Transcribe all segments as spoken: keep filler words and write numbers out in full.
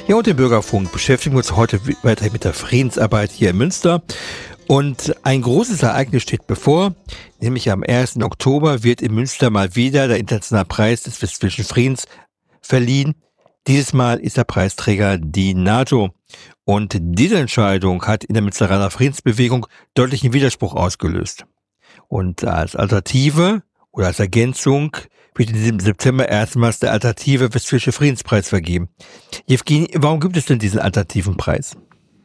Ja, und im Bürgerfunk beschäftigen wir uns heute weiter mit der Friedensarbeit hier in Münster. Und ein großes Ereignis steht bevor, nämlich am ersten Oktober wird in Münster mal wieder der Internationale Preis des Westfälischen Friedens verliehen. Dieses Mal ist der Preisträger die NATO. Und diese Entscheidung hat in der Münsteraner Friedensbewegung deutlichen Widerspruch ausgelöst. Und als Alternative oder als Ergänzung wird in diesem September erstmals der alternative Westfälische Friedenspreis vergeben. Jewgeni, warum gibt es denn diesen alternativen Preis?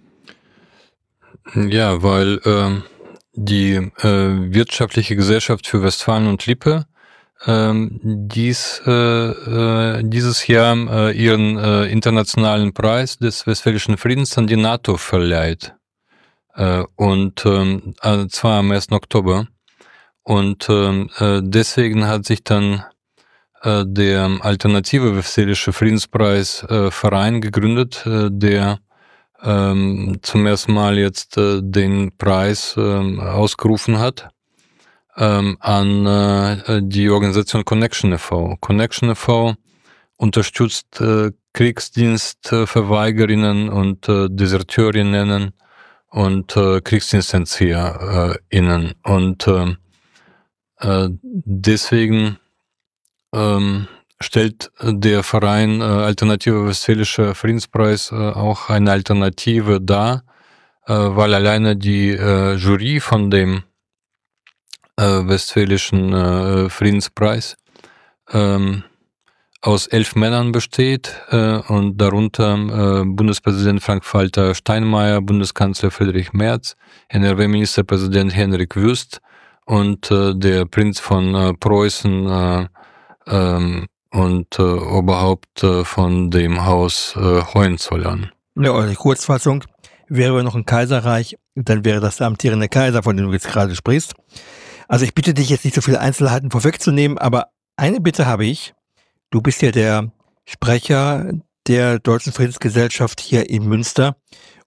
Ja, weil äh, die äh, Wirtschaftliche Gesellschaft für Westfalen und Lippe äh, dies, äh, äh, dieses Jahr äh, ihren äh, internationalen Preis des Westfälischen Friedens an die NATO verleiht. Äh, und äh, zwar am ersten Oktober. Und äh, deswegen hat sich dann äh, der alternative Westfälische Friedenspreis äh, Verein gegründet, äh, der ähm, zum ersten Mal jetzt äh, den Preis äh, ausgerufen hat ähm, an äh, die Organisation Connection e V Connection e V unterstützt äh, Kriegsdienstverweigerinnen und äh, Deserteurinnen und äh, KriegsdienstentzieherInnen. Und äh, äh, deswegen ähm, stellt der Verein äh, Alternative Westfälischer Friedenspreis äh, auch eine Alternative dar, äh, weil alleine die äh, Jury von dem äh, Westfälischen äh, Friedenspreis ähm, aus elf Männern besteht äh, und darunter äh, Bundespräsident Frank-Walter Steinmeier, Bundeskanzler Friedrich Merz, N R W-Ministerpräsident Henrik Wüst und äh, der Prinz von äh, Preußen äh, ähm, und äh, Oberhaupt äh, von dem Haus äh, Hohenzollern. Ja, oder die Kurzfassung, wäre noch ein Kaiserreich, dann wäre das der amtierende Kaiser, von dem du jetzt gerade sprichst. Also ich bitte dich jetzt nicht so viele Einzelheiten vorwegzunehmen, aber eine Bitte habe ich. Du bist ja der Sprecher der Deutschen Friedensgesellschaft hier in Münster